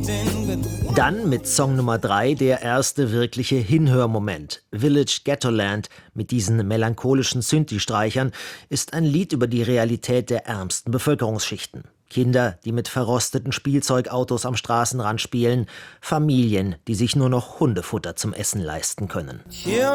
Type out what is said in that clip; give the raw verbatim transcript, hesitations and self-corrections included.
Dann mit Song Nummer drei der erste wirkliche Hinhörmoment. Village Ghettoland mit diesen melancholischen Synthi-Streichern ist ein Lied über die Realität der ärmsten Bevölkerungsschichten. Kinder, die mit verrosteten Spielzeugautos am Straßenrand spielen, Familien, die sich nur noch Hundefutter zum Essen leisten können. Hier